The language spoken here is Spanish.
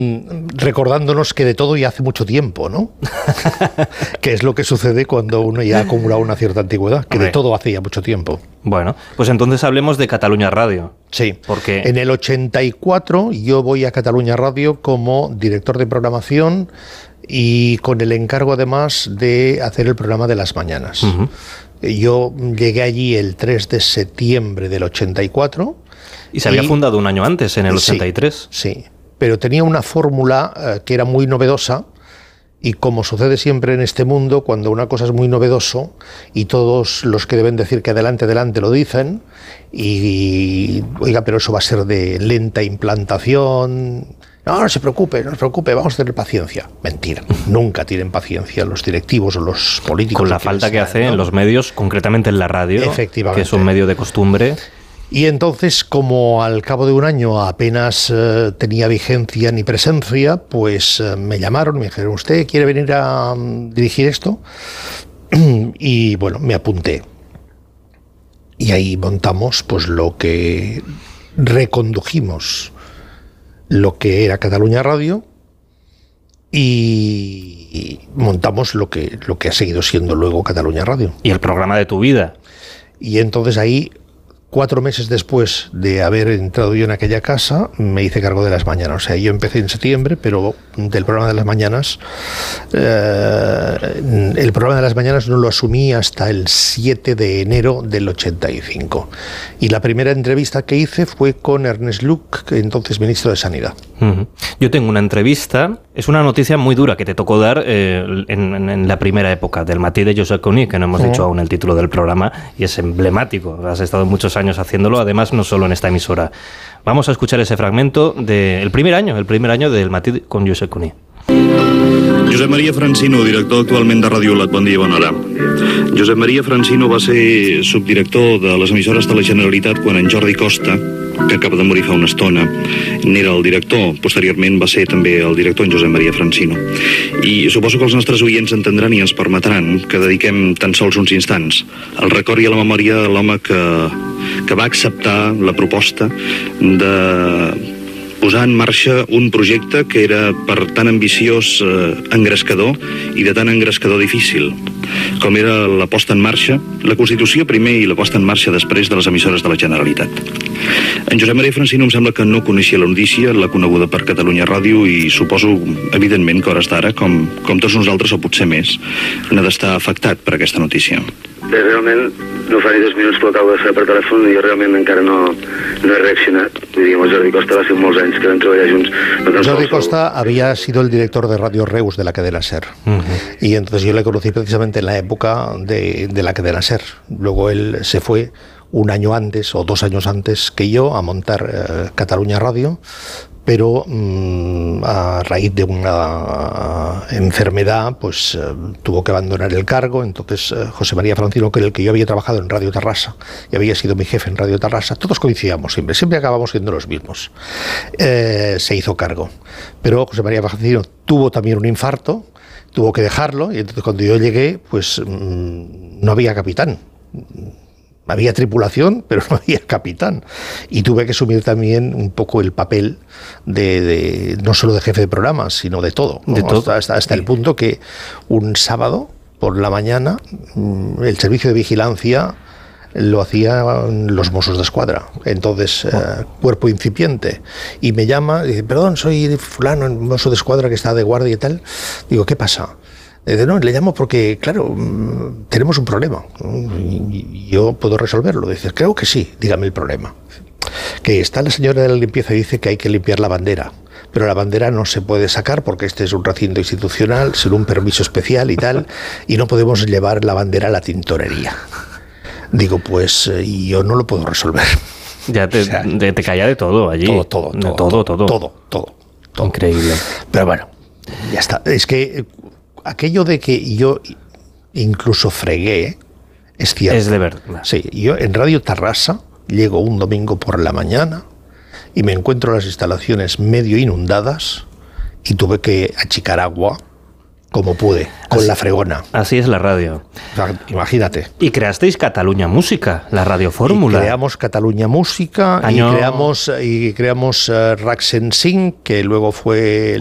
recordándonos que de todo ya hace mucho tiempo, ¿no? Que es lo que sucede cuando uno ya ha acumulado una cierta antigüedad, que de todo hace ya mucho tiempo. Bueno, pues entonces hablemos de Catalunya Radio. Sí, porque en el 84 yo voy a Catalunya Radio como director de programación y con el encargo además de hacer el programa de las mañanas. Uh-huh. Yo llegué allí el 3 de septiembre del 84. Y se había fundado un año antes, en el 83. Sí, pero tenía una fórmula que era muy novedosa. Y como sucede siempre en este mundo, cuando una cosa es muy novedoso y todos los que deben decir que adelante, adelante lo dicen, y oiga, pero eso va a ser de lenta implantación. No se preocupe, vamos a tener paciencia. Mentira, nunca tienen paciencia los directivos o los políticos. Con la falta que hace en los medios, concretamente en la radio, efectivamente, que es un medio de costumbre. Y entonces, como al cabo de un año apenas tenía vigencia ni presencia, pues me llamaron, me dijeron, ¿usted quiere venir a dirigir esto? Y bueno, me apunté. Y ahí montamos pues lo que recondujimos, lo que era Catalunya Radio, y montamos lo que ha seguido siendo luego Catalunya Radio. Y el programa de tu vida. Y entonces ahí, 4 meses después de haber entrado yo en aquella casa, me hice cargo de las mañanas. O sea, yo empecé en septiembre, pero del programa de las mañanas, el programa de las mañanas no lo asumí hasta el 7 de enero del 85. Y la primera entrevista que hice fue con Ernest Lluch, entonces ministro de Sanidad. Uh-huh. Yo tengo una entrevista, es una noticia muy dura que te tocó dar en la primera época del matí de Josep Cuní, que no hemos dicho aún el título del programa, y es emblemático. Has estado muchos años haciéndolo, además no solo en esta emisora. Vamos a escuchar ese fragmento del primer año del matí con Josep Cuní. Josep Maria Francino, director actualment de Ràdio Lat. Bon dia, bona hora. Josep Maria Francino va ser subdirector de les emissores de la Generalitat quan en Jordi Costa, que acaba de morir fa una estona, n'era el director. Posteriorment va ser també el director en Josep Maria Francino. I suposo que els nostres oients entendran i ens permetran que dediquem tan sols uns instants al record i a la memòria de l'home que va acceptar la proposta de posar en marxa un projecte que era per tan ambiciós engrescador i de tan engrescador difícil, com era la posta en marxa, la Constitució primer i la posta en marxa després de les emissores de la Generalitat. En Josep Maria Francino em sembla que no coneixia la notícia, l'ha coneguda per Catalunya Ràdio i suposo, evidentment, que hores d'ara, com tots nosaltres o potser més, n'ha d'estar afectat per aquesta notícia. Bé, realment no fa ni 2 minuts que l'acabo de fer per telèfon i jo realment encara no he reaccionat. Vull dir, amb el Jordi Costa va ser molts anys que vam treballar junts. Jordi Costa había sido el director de Radio Reus de la cadena SER. Uh-huh. Y entonces yo le conocí precisamente en la época de la cadena SER. Luego él se fue un año antes o 2 años antes que yo a montar Catalunya Radio, pero a raíz de una enfermedad pues tuvo que abandonar el cargo. Entonces José María Francino, que era el que yo había trabajado en Radio Tarrasa y había sido mi jefe en Radio Tarrasa, todos coincidíamos siempre acabamos siendo los mismos, se hizo cargo. Pero José María Francino tuvo también un infarto, tuvo que dejarlo, y entonces cuando yo llegué pues no había capitán. Había tripulación, pero no había capitán. Y tuve que asumir también un poco el papel de no solo de jefe de programa, sino de todo, ¿no? Hasta el punto que un sábado por la mañana el servicio de vigilancia lo hacían los Mossos d'Esquadra, entonces cuerpo incipiente, y me llama y dice, perdón, soy fulano, el Mosso d'Esquadra que está de guardia y tal. Digo, ¿qué pasa? Dice, no, le llamo porque, claro, tenemos un problema y yo puedo resolverlo. Dice, creo que sí, dígame el problema. Que está la señora de la limpieza y dice que hay que limpiar la bandera, pero la bandera no se puede sacar porque este es un recinto institucional sin un permiso especial y tal, y no podemos llevar la bandera a la tintorería. Digo, pues yo no lo puedo resolver. Ya te caía de todo allí. Todo. Increíble. Pero bueno, ya está. Es que aquello de que yo incluso fregué, es cierto. Es de verdad. Sí, yo en Radio Tarrasa llego un domingo por la mañana y me encuentro las instalaciones medio inundadas y tuve que achicar agua como pude, con la fregona. Así es la radio. O sea, imagínate. Y creasteis Catalunya Música, la Radio Fórmula. Y creamos Catalunya Música y creamos Rack Sensing, que luego fue